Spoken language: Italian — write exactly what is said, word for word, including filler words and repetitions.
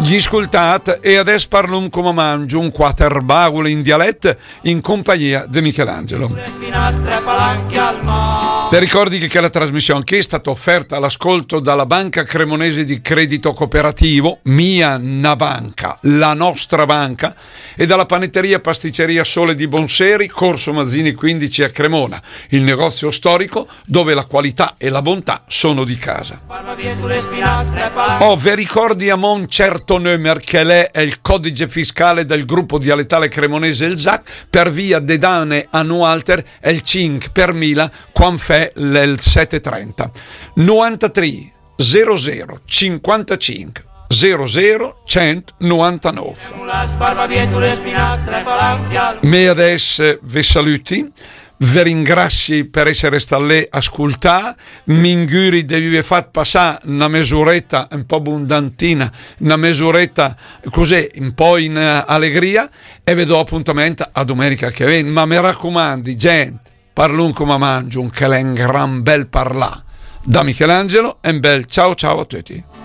Gli scultat e adesso parlo come mangio un quaterbagule in dialetto in compagnia di Michelangelo. Ti ricordi che la trasmissione che è stata offerta all'ascolto dalla Banca Cremonese di Credito Cooperativo, Mia Na Banca, la nostra banca, e dalla panetteria pasticceria Sole di Bonseri, Corso Mazzini quindici a Cremona, il negozio storico dove la qualità e la bontà sono di casa. Oh, vi ricordi a Mon certo Neumer che lei è il codice fiscale del gruppo dialettale cremonese il Z A C per via de dane annualter e il cinque per mila quanfè l'el settecentotrenta novantatré zero zero cinquantacinque zero zero centonovantanove. Me adesso vi saluti, vi ringrazio per essere stati lì a ascoltare, mi inguri di aver fatto passare una mesuretta un po' abbondantina, una mesuretta così un po' in allegria, e vi do appuntamento a domenica che viene. Ma mi raccomando, gente, parlun come mangio, che è un gran bel parlà. Da Michelangelo e un bel ciao ciao a tutti.